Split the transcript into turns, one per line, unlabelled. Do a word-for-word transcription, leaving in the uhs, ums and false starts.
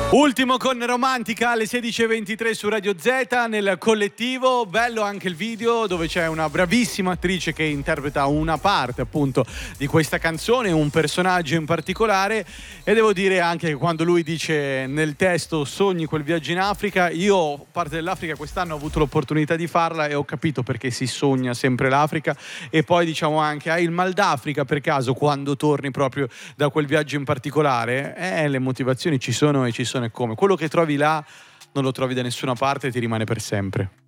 Ultimo con Romantica alle sedici e ventitré su Radio Z nel collettivo. Bello anche il video dove c'è una bravissima attrice che interpreta una parte appunto di questa canzone, un personaggio in particolare, e devo dire anche che quando lui dice nel testo sogni quel viaggio in Africa, io parte dell'Africa quest'anno ho avuto l'opportunità di farla e ho capito perché si sogna sempre l'Africa. E poi diciamo anche hai il mal d'Africa per caso quando torni proprio da quel viaggio in particolare? Eh, le motivazioni ci sono e ci sono e come. Quello che trovi là non lo trovi da nessuna parte e ti rimane per sempre.